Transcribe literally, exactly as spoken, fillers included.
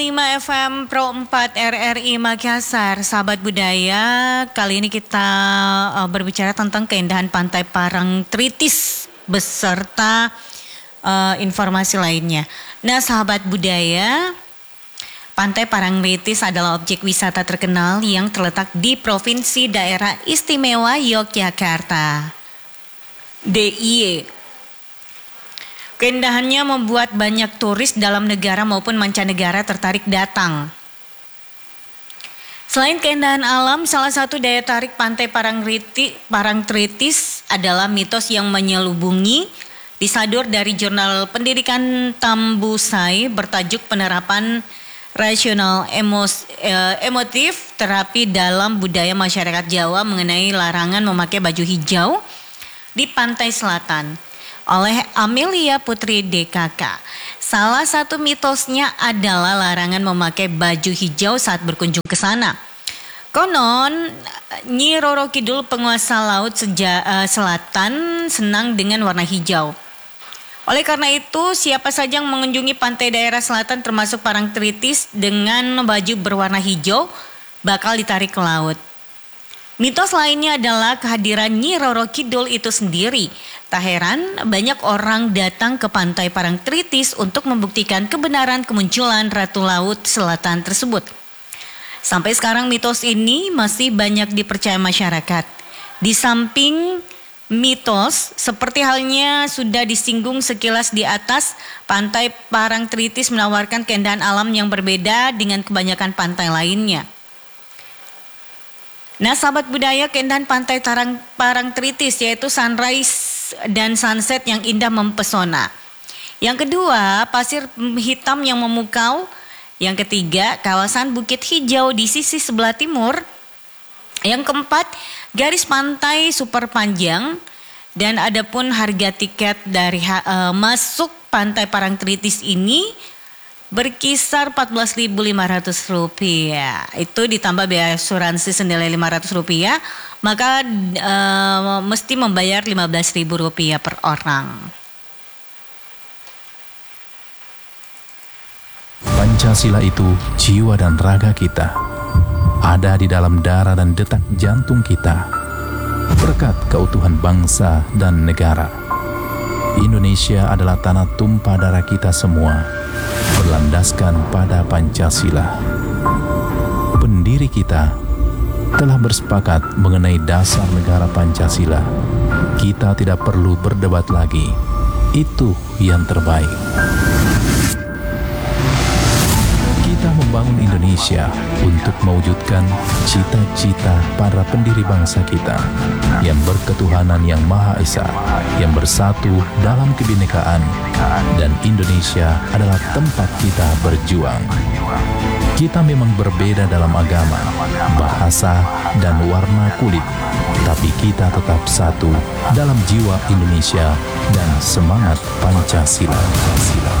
lima F M Pro empat R R I Makassar, sahabat budaya. Kali ini kita uh, berbicara tentang keindahan Pantai Parangtritis beserta uh, informasi lainnya. Nah, sahabat budaya, Pantai Parangtritis adalah objek wisata terkenal yang terletak di Provinsi Daerah Istimewa Yogyakarta, D I Y. Keindahannya membuat banyak turis dalam negara maupun mancanegara tertarik datang. Selain keindahan alam, salah satu daya tarik Pantai Parangtritis, Parangtritis adalah mitos yang menyelubungi. Disadur dari jurnal pendidikan Tambusai bertajuk penerapan rasional emos, eh, emotif terapi dalam budaya masyarakat Jawa mengenai larangan memakai baju hijau di pantai selatan oleh Amelia Putri D K K. Salah satu mitosnya adalah larangan memakai baju hijau saat berkunjung ke sana. Konon, Nyi Roro Kidul, penguasa laut seja, uh, selatan, senang dengan warna hijau. Oleh karena itu, siapa saja yang mengunjungi pantai daerah selatan termasuk Parangtritis dengan baju berwarna hijau bakal ditarik ke laut. Mitos lainnya adalah kehadiran Nyi Roro Kidul itu sendiri. Tak heran banyak orang datang ke Pantai Parangtritis untuk membuktikan kebenaran kemunculan Ratu Laut Selatan tersebut. Sampai sekarang mitos ini masih banyak dipercaya masyarakat. Di samping mitos, seperti halnya sudah disinggung sekilas di atas, Pantai Parangtritis menawarkan keindahan alam yang berbeda dengan kebanyakan pantai lainnya. Nah, sahabat budaya, keindahan Pantai Parangtritis yaitu sunrise dan sunset yang indah mempesona. Yang kedua, pasir hitam yang memukau. Yang ketiga, kawasan Bukit Hijau di sisi sebelah timur. Yang keempat, garis pantai super panjang. Dan adapun harga tiket dari uh, masuk Pantai Parangtritis ini berkisar empat belas ribu lima ratus rupiah. Itu ditambah biaya asuransi senilai lima ratus rupiah, maka uh, mesti membayar lima belas ribu rupiah per orang. Pancasila itu jiwa dan raga kita. Ada di dalam darah dan detak jantung kita. Berkat keutuhan bangsa dan negara. Indonesia adalah tanah tumpah darah kita semua, berlandaskan pada Pancasila. Pendiri kita telah bersepakat mengenai dasar negara Pancasila. Kita tidak perlu berdebat lagi. Itu yang terbaik. Kita membangun Indonesia untuk mewujudkan cita-cita para pendiri bangsa kita yang berketuhanan yang Maha Esa, yang bersatu dalam kebinekaan, dan Indonesia adalah tempat kita berjuang. Kita memang berbeda dalam agama, bahasa, dan warna kulit, tapi kita tetap satu dalam jiwa Indonesia dan semangat Pancasila. Pancasila.